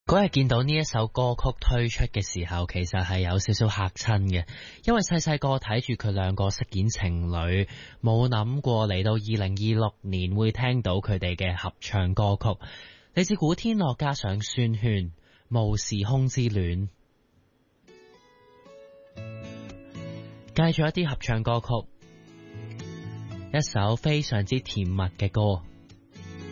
嗰日見到呢一首歌曲推出嘅時候，其實係有少少嚇親嘅，因為細細個睇住佢兩個飾演情侶，冇諗過嚟到2026年會聽到佢哋嘅合唱歌曲。嚟自古天樂加上孫軒，無時空之戀。繼續一啲合唱歌曲，一首非常之甜蜜嘅歌。